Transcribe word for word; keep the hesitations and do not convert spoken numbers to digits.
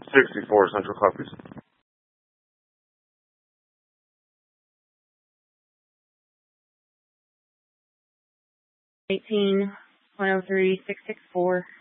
sixty-four Central copies. eighteen one oh three six six four.